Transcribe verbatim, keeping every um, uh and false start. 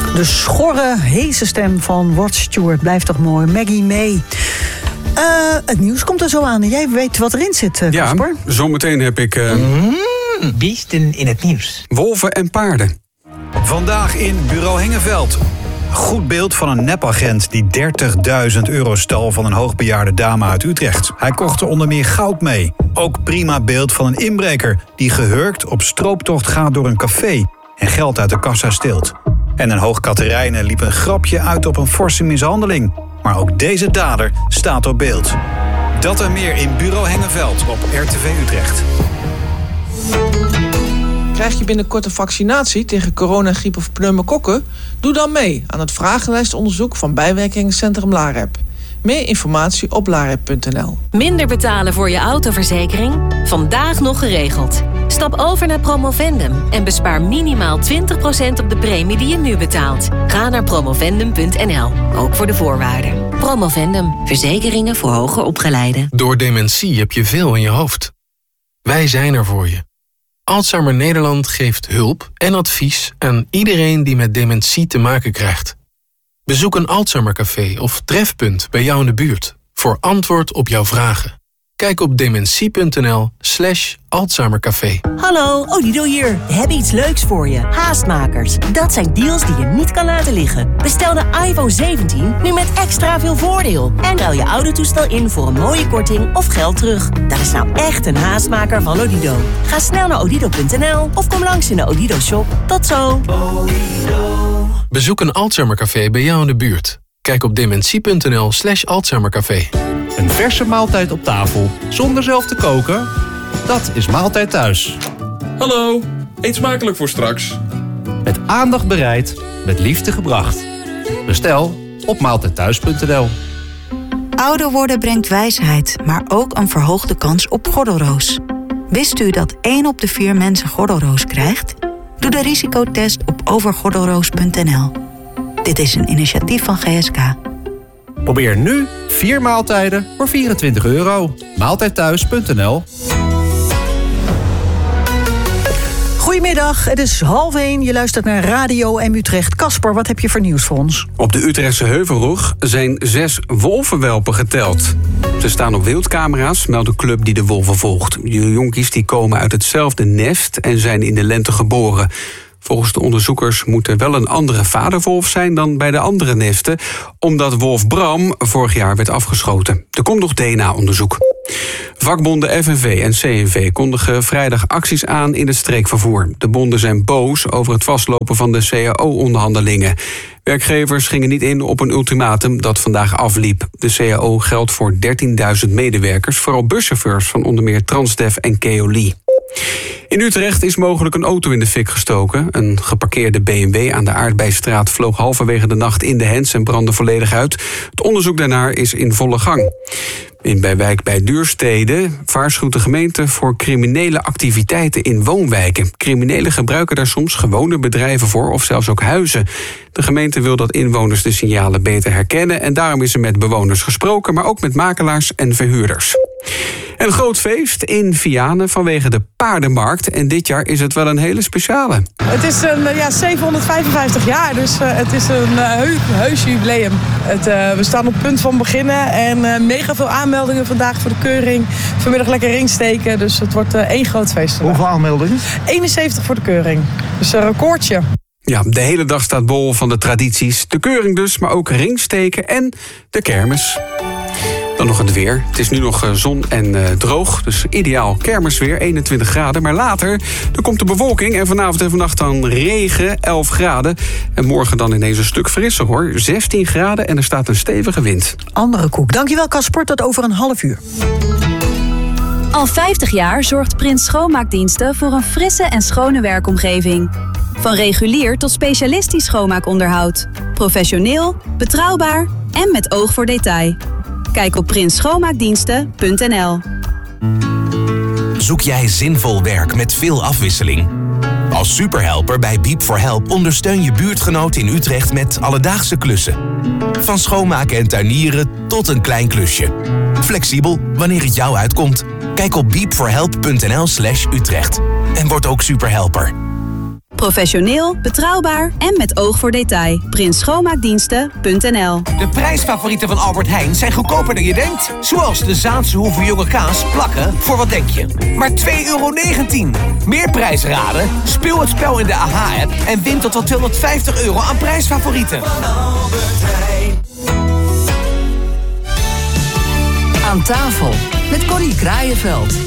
De schorre, heese stem van Rod Stewart blijft toch mooi. Maggie May. Uh, het nieuws komt er zo aan. Jij weet wat erin zit, uh, Casper. Ja, zometeen heb ik... Uh... Mm, beesten in het nieuws. Wolven en paarden. Vandaag in Bureau Hengeveld. Goed beeld van een nepagent die dertigduizend euro stal van een hoogbejaarde dame uit Utrecht. Hij kocht er onder meer goud mee. Ook prima beeld van een inbreker die gehurkt op strooptocht gaat door een café en geld uit de kassa steelt. En een Hoog Catharijne liep een grapje uit op een forse mishandeling. Maar ook deze dader staat op beeld. Dat en meer in Bureau Hengeveld op R T V Utrecht. Krijg je binnenkort een vaccinatie tegen corona, griep of pneumokokken? Doe dan mee aan het vragenlijstonderzoek van bijwerkingencentrum LAREP. Meer informatie op larep punt n l. Minder betalen voor je autoverzekering? Vandaag nog geregeld. Stap over naar Promovendum en bespaar minimaal twintig procent op de premie die je nu betaalt. Ga naar promovendum punt n l, ook voor de voorwaarden. Promovendum, verzekeringen voor hoger opgeleiden. Door dementie heb je veel in je hoofd. Wij zijn er voor je. Alzheimer Nederland geeft hulp en advies aan iedereen die met dementie te maken krijgt. Bezoek een Alzheimercafé of trefpunt bij jou in de buurt voor antwoord op jouw vragen. Kijk op dementie punt n l slash Alzheimercafé. Hallo, Odido hier. We hebben iets leuks voor je. Haastmakers. Dat zijn deals die je niet kan laten liggen. Bestel de iPhone zeventien nu met extra veel voordeel. En ruil je oude toestel in voor een mooie korting of geld terug. Dat is nou echt een haastmaker van Odido. Ga snel naar odido punt n l of kom langs in de Odido shop. Tot zo. Odido. Bezoek een Alzheimercafé bij jou in de buurt. Kijk op dementie punt n l slash Alzheimercafé. Een verse maaltijd op tafel, zonder zelf te koken? Dat is Maaltijd Thuis. Hallo, eet smakelijk voor straks. Met aandacht bereid, met liefde gebracht. Bestel op maaltijd thuis punt n l. Ouder worden brengt wijsheid, maar ook een verhoogde kans op gordelroos. Wist u dat één op de vier mensen gordelroos krijgt? Doe de risicotest op overgordelroos punt n l. Dit is een initiatief van G S K. Probeer nu vier maaltijden voor vierentwintig euro. maaltijd thuis punt n l. Goedemiddag, het is half één. Je luistert naar Radio M Utrecht. Casper, wat heb je voor nieuws voor ons? Op de Utrechtse Heuvelrug zijn zes wolvenwelpen geteld. Ze staan op wildcamera's, meldt de club die de wolven volgt. De jonkies die komen uit hetzelfde nest en zijn in de lente geboren. Volgens de onderzoekers moet er wel een andere vaderwolf zijn dan bij de andere nesten, omdat wolf Bram vorig jaar werd afgeschoten. Er komt nog D N A-onderzoek. Vakbonden F N V en C N V kondigen vrijdag acties aan in het streekvervoer. De bonden zijn boos over het vastlopen van de C A O-onderhandelingen. Werkgevers gingen niet in op een ultimatum dat vandaag afliep. De C A O geldt voor dertienduizend medewerkers, vooral buschauffeurs van onder meer Transdev en Keolis. In Utrecht is mogelijk een auto in de fik gestoken. Een geparkeerde B M W aan de Aardbeistraat vloog halverwege de nacht in de hens en brandde volledig uit. Het onderzoek daarnaar is in volle gang. In bij wijk bij Duurstede waarschuwt de gemeente voor criminele activiteiten in woonwijken. Criminelen gebruiken daar soms gewone bedrijven voor of zelfs ook huizen. De gemeente wil dat inwoners de signalen beter herkennen en daarom is er met bewoners gesproken, maar ook met makelaars en verhuurders. Een groot feest in Vianen vanwege de paardenmarkt. En dit jaar is het wel een hele speciale. Het is een ja, zevenhonderdvijfenvijftig jaar, dus uh, het is een uh, heu, heus jubileum. Het, uh, we staan op het punt van beginnen en uh, mega veel aanmeldingen vandaag voor de keuring. Vanmiddag lekker ringsteken, dus het wordt uh, één groot feest vandaag. Hoeveel aanmeldingen? eenenzeventig voor de keuring, dus een recordje. Ja, de hele dag staat bol van de tradities. De keuring dus, maar ook ringsteken en de kermis. Dan nog het weer. Het is nu nog zon en uh, droog, dus ideaal kermisweer, eenentwintig graden. Maar later, er komt de bewolking en vanavond en vannacht dan regen, elf graden. En morgen dan ineens een stuk frisser hoor, zestien graden en er staat een stevige wind. Andere koek. Dankjewel Casper, tot over een half uur. Al vijftig jaar zorgt Prins Schoonmaakdiensten voor een frisse en schone werkomgeving. Van regulier tot specialistisch schoonmaakonderhoud. Professioneel, betrouwbaar en met oog voor detail. Kijk op prins schoonmaakdiensten punt n l. Zoek jij zinvol werk met veel afwisseling? Als superhelper bij Beep for Help ondersteun je buurtgenoot in Utrecht met alledaagse klussen. Van schoonmaken en tuinieren tot een klein klusje. Flexibel wanneer het jou uitkomt. Kijk op beep for help punt n l slash Utrecht. En word ook superhelper. Professioneel, betrouwbaar en met oog voor detail. prins schoonmaakdiensten punt n l. De prijsfavorieten van Albert Heijn zijn goedkoper dan je denkt. Zoals de Zaanse Hoeve jonge kaas plakken voor wat denk je? Maar twee euro negentien. Meer prijs raden? Speel het spel in de A H-app en win tot wel tweehonderdvijftig euro aan prijsfavorieten. Aan tafel met Connie Kraaienveld.